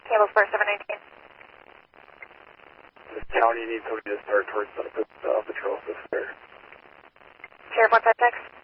Campbell Spur 719. This county needs somebody to start towards the patrol officer. Sheriff 156.